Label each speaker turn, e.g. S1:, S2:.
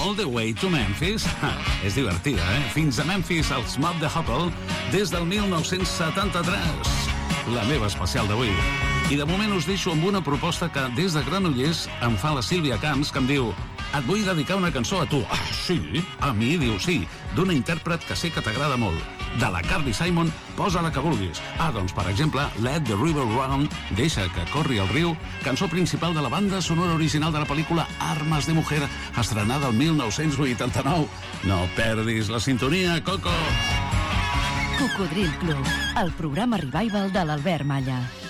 S1: All the Way to Memphis. És divertida, eh? Fins a Memphis, els Mob the Hopple, des del 1973. La meva especial d'avui. I de moment us deixo amb una proposta que des de Granollers em fa la Sílvia Camps, que em diu: et vull dedicar una cançó a tu. Ah, sí? A mi, diu, sí. D'una intèrpret que sé que t'agrada molt. De la Carly Simon, posa la que vulguis. Ah, doncs, per exemple, Let the River Run, Deixa que corri el riu, cançó principal de la banda sonora original de la pel·lícula Armas de Mujer, estrenada el 1989. No perdis la sintonia, Coco!
S2: Cocodril Club, el programa revival de l'Albert Malla.